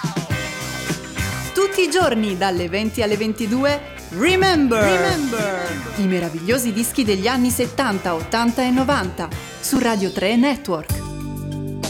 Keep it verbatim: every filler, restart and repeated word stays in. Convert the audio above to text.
Tutti i giorni dalle venti alle ventidue, Remember! Remember! I meravigliosi dischi degli anni settanta, ottanta e novanta su Radio tre Network.